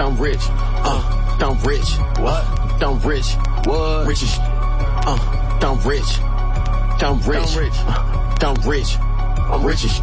I'm rich. I'm rich. What? I'm rich. What? Richest. I'm rich. I'm rich. I'm rich. I'm rich. I'm richest.